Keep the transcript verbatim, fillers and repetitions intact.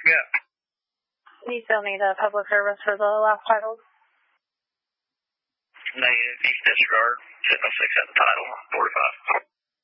Yeah. Do you still need a public service for the last titles? Negative. East disregard. seven oh six at the title. forty-five.